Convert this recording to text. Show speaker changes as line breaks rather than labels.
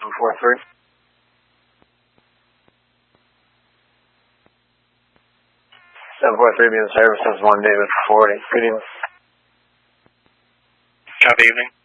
743. 743 being the service, says 1 David 40. Good evening.
Good evening.